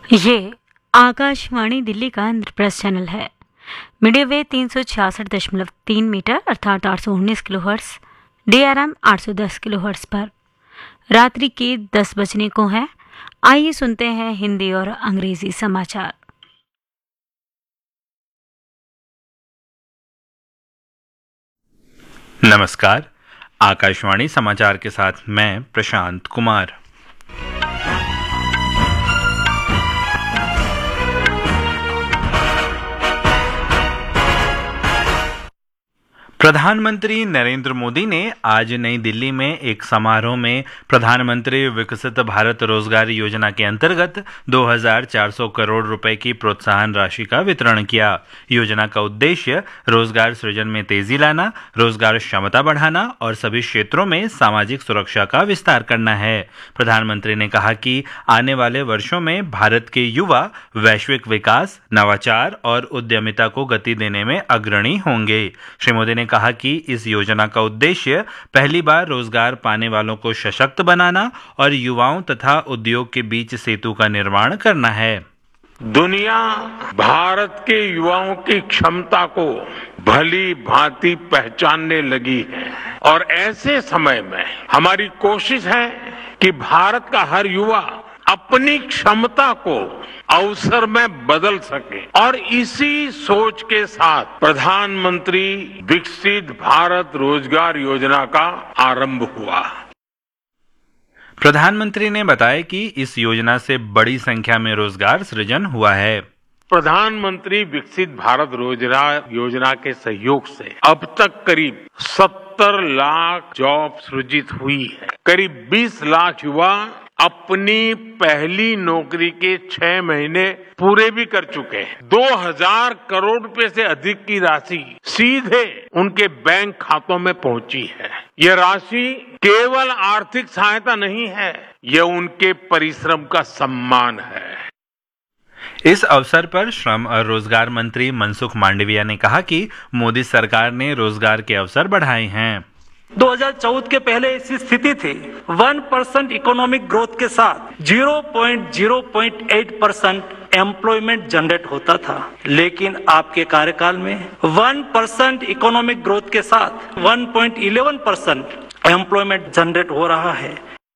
ये आकाशवाणी दिल्ली का इंद्रप्रस्थ चैनल है। मीडियम वेव 366.3 मीटर अर्थात 819 किलोहर्ट्ज, DRM 810 किलोहर्ट्ज पर रात्रि के 10 बजने को है। आइए सुनते हैं हिंदी और अंग्रेजी समाचार। नमस्कार, आकाशवाणी समाचार के साथ मैं प्रशांत कुमार। प्रधानमंत्री नरेंद्र मोदी ने आज नई दिल्ली में एक समारोह में प्रधानमंत्री विकसित भारत रोजगार योजना के अंतर्गत 2,400 करोड़ रुपए की प्रोत्साहन राशि का वितरण किया। योजना का उद्देश्य रोजगार सृजन में तेजी लाना, रोजगार क्षमता बढ़ाना और सभी क्षेत्रों में सामाजिक सुरक्षा का विस्तार करना है। प्रधानमंत्री ने कहा कि आने वाले वर्षों में भारत के युवा वैश्विक विकास, नवाचार और उद्यमिता को गति देने में अग्रणी होंगे। श्री मोदी ने कहा कि इस योजना का उद्देश्य पहली बार रोजगार पाने वालों को सशक्त बनाना और युवाओं तथा उद्योग के बीच सेतु का निर्माण करना है। दुनिया भारत के युवाओं की क्षमता को भली भांति पहचानने लगी है और ऐसे समय में हमारी कोशिश है कि भारत का हर युवा अपनी क्षमता को अवसर में बदल सके और इसी सोच के साथ प्रधानमंत्री विकसित भारत रोजगार योजना का आरंभ हुआ। प्रधानमंत्री ने बताया कि इस योजना से बड़ी संख्या में रोजगार सृजन हुआ है। प्रधानमंत्री विकसित भारत रोजगार योजना के सहयोग से अब तक करीब 70 लाख जॉब सृजित हुई है। करीब 20 लाख युवा अपनी पहली नौकरी के 6 महीने पूरे भी कर चुके हैं। 2,000 करोड़ रुपए से अधिक की राशि सीधे उनके बैंक खातों में पहुंची है। यह राशि केवल आर्थिक सहायता नहीं है, यह उनके परिश्रम का सम्मान है। इस अवसर पर श्रम और रोजगार मंत्री मनसुख मांडविया ने कहा कि मोदी सरकार ने रोजगार के अवसर बढ़ाए हैं। 2014 के पहले ऐसी स्थिति थी 1% इकोनॉमिक ग्रोथ के साथ 0.8% एम्प्लॉयमेंट जनरेट होता था, लेकिन आपके कार्यकाल में 1% इकोनॉमिक ग्रोथ के साथ 1.11% एम्प्लॉयमेंट जनरेट हो रहा है।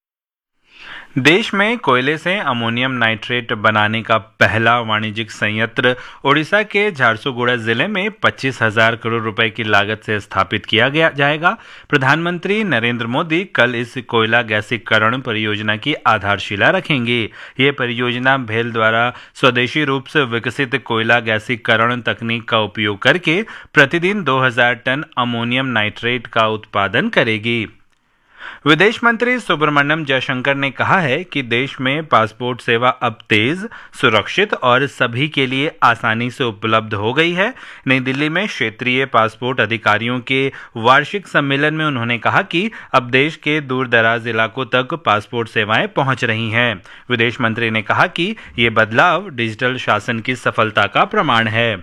देश में कोयले से अमोनियम नाइट्रेट बनाने का पहला वाणिज्यिक संयंत्र ओडिशा के झारसुगुड़ा जिले में 25,000 करोड़ रुपए की लागत से स्थापित किया जाएगा। प्रधानमंत्री नरेंद्र मोदी कल इस कोयला गैसीकरण परियोजना की आधारशिला रखेंगे। ये परियोजना भेल द्वारा स्वदेशी रूप से विकसित कोयला गैसीकरण तकनीक का उपयोग करके प्रतिदिन 2,000 टन अमोनियम नाइट्रेट का उत्पादन करेगी। विदेश मंत्री सुब्रमण्यम जयशंकर ने कहा है कि देश में पासपोर्ट सेवा अब तेज, सुरक्षित और सभी के लिए आसानी से उपलब्ध हो गई है। नई दिल्ली में क्षेत्रीय पासपोर्ट अधिकारियों के वार्षिक सम्मेलन में उन्होंने कहा कि अब देश के दूर दराज इलाकों तक पासपोर्ट सेवाएं पहुंच रही हैं। विदेश मंत्री ने कहा कि ये बदलाव डिजिटल शासन की सफलता का प्रमाण है।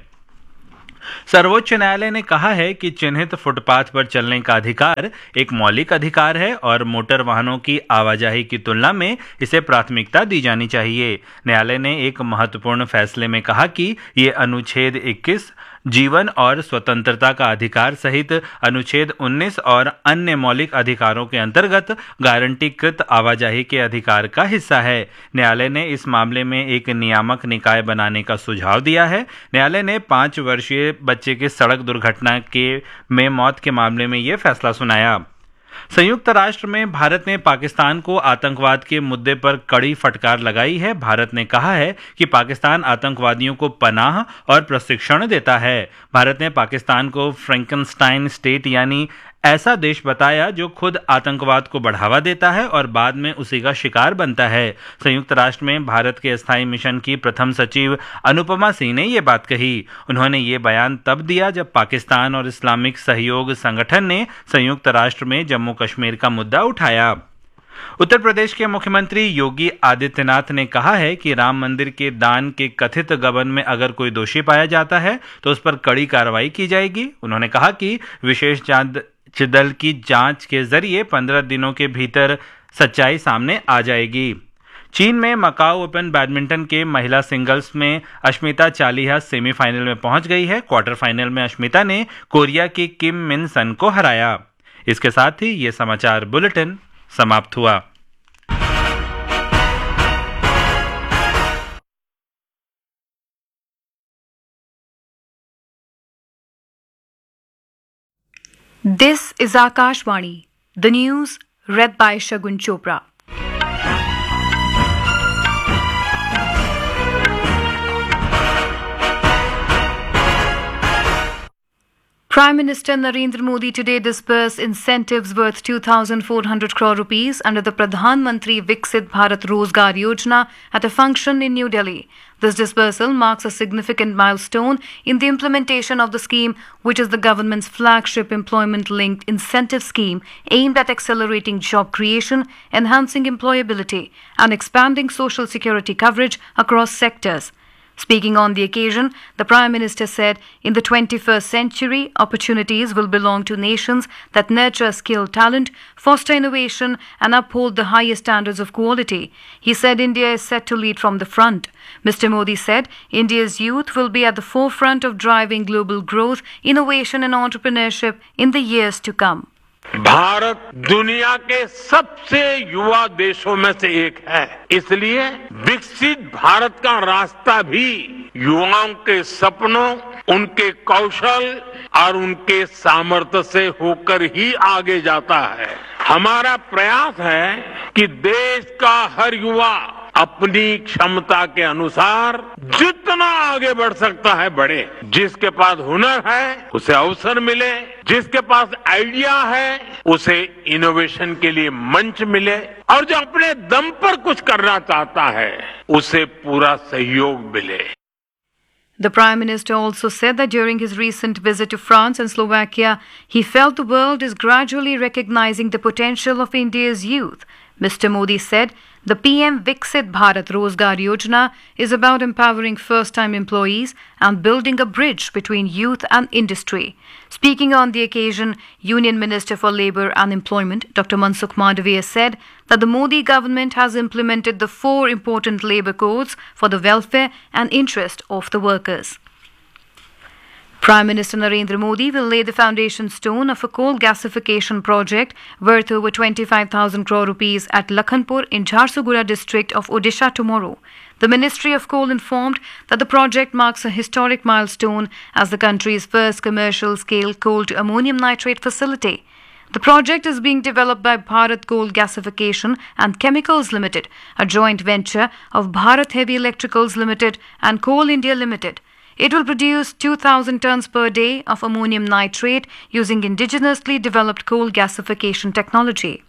सर्वोच्च न्यायालय ने कहा है कि चिन्हित फुटपाथ पर चलने का अधिकार एक मौलिक अधिकार है और मोटर वाहनों की आवाजाही की तुलना में इसे प्राथमिकता दी जानी चाहिए। न्यायालय ने एक महत्वपूर्ण फैसले में कहा कि ये अनुच्छेद 21 जीवन और स्वतंत्रता का अधिकार सहित अनुच्छेद 19 और अन्य मौलिक अधिकारों के अंतर्गत गारंटीकृत आवाजाही के अधिकार का हिस्सा है। न्यायालय ने इस मामले में एक नियामक निकाय बनाने का सुझाव दिया है। न्यायालय ने 5 वर्षीय बच्चे के सड़क दुर्घटना में मौत के मामले में यह फैसला सुनाया। संयुक्त राष्ट्र में भारत ने पाकिस्तान को आतंकवाद के मुद्दे पर कड़ी फटकार लगाई है। भारत ने कहा है कि पाकिस्तान आतंकवादियों को पनाह और प्रशिक्षण देता है। भारत ने पाकिस्तान को फ्रैंकनस्टाइन स्टेट यानी ऐसा देश बताया जो खुद आतंकवाद को बढ़ावा देता है और बाद में उसी का शिकार बनता है। संयुक्त राष्ट्र में भारत के स्थायी मिशन की प्रथम सचिव अनुपमा सिंह ने ये बात कही। उन्होंने ये बयान तब दिया जब पाकिस्तान और इस्लामिक सहयोग संगठन ने संयुक्त राष्ट्र में जम्मू कश्मीर का मुद्दा उठाया। उत्तर प्रदेश के मुख्यमंत्री योगी आदित्यनाथ ने कहा है कि राम मंदिर के दान के कथित गबन में अगर कोई दोषी पाया जाता है तो उस पर कड़ी कार्रवाई की जाएगी। उन्होंने कहा कि विशेष जांच दल की जांच के जरिए 15 दिनों के भीतर सच्चाई सामने आ जाएगी। चीन में मकाऊ ओपन बैडमिंटन के महिला सिंगल्स में अश्मिता चालिहा सेमीफाइनल में पहुंच गई है। क्वार्टर फाइनल में अश्मिता ने कोरिया की किम मिन सन को हराया। इसके साथ ही ये समाचार बुलेटिन समाप्त हुआ। This is Akashvani, the news read by Shagun Chopra. Prime Minister Narendra Modi today disbursed incentives worth 2,400 crore rupees under the Pradhan Mantri Viksit Bharat Rozgar Yojana at a function in New Delhi. This disbursal marks a significant milestone in the implementation of the scheme, which is the government's flagship employment-linked incentive scheme aimed at accelerating job creation, enhancing employability, and expanding social security coverage across sectors. Speaking on the occasion, the Prime Minister said, in the 21st century, opportunities will belong to nations that nurture skilled talent, foster innovation, and uphold the highest standards of quality. He said India is set to lead from the front. Mr. Modi said India's youth will be at the forefront of driving global growth, innovation, and entrepreneurship in the years to come. Bharat दुनिया के सबसे युवा देशों में से एक है, इसलिए विकसित भारत का रास्ता भी युवाओं के सपनों, उनके कौशल और उनके सामर्थ्य से होकर ही आगे जाता है। हमारा प्रयास है कि देश का हर युवा अपनी क्षमता के अनुसार जितना आगे बढ़ सकता है बढ़े। जिसके पास हुनर है उसे अवसर मिले, जिसके पास आइडिया है उसे इनोवेशन के लिए मंच मिले, और जो अपने दम पर कुछ करना चाहता है उसे पूरा सहयोग मिले। The Prime Minister also said that during his recent visit to France and Slovakia, he felt the world is gradually recognizing the potential of India's youth. Mr. Modi said the PM Viksit Bharat Rozgar Yojana is about empowering first-time employees and building a bridge between youth and industry. Speaking on the occasion, Union Minister for Labour and Employment, Dr. Mansukh Mandavia, said that the Modi government has implemented the 4 important labour codes for the welfare and interest of the workers. Prime Minister Narendra Modi will lay the foundation stone of a coal gasification project worth over 25,000 crore rupees at Lakhanpur in Jharsuguda district of Odisha tomorrow. The Ministry of Coal informed that the project marks a historic milestone as the country's first commercial-scale coal to ammonium nitrate facility. The project is being developed by Bharat Coal Gasification and Chemicals Limited, a joint venture of Bharat Heavy Electricals Limited and Coal India Limited. It will produce 2,000 tons per day of ammonium nitrate using indigenously developed coal gasification technology.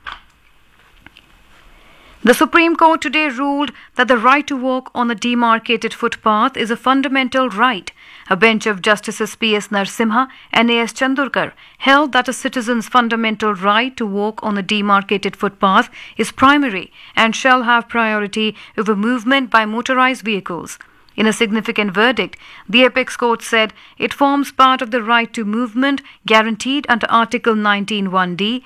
The Supreme Court today ruled that the right to walk on a demarcated footpath is a fundamental right. A bench of Justices P.S. Narasimha and A.S. Chandorkar held that a citizen's fundamental right to walk on a demarcated footpath is primary and shall have priority over movement by motorized vehicles. In a significant verdict, the Apex Court said it forms part of the right to movement guaranteed under Article 19(1)(d)